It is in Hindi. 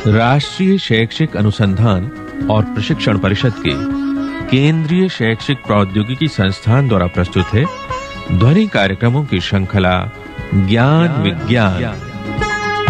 राष्ट्रीय शैक्षिक अनुसंधान और प्रशिक्षण परिषद के केंद्रीय शैक्षिक प्रौद्योगिकी संस्थान द्वारा प्रस्तुत है ध्वनि कार्यक्रमों की श्रृंखला ज्ञान विज्ञान।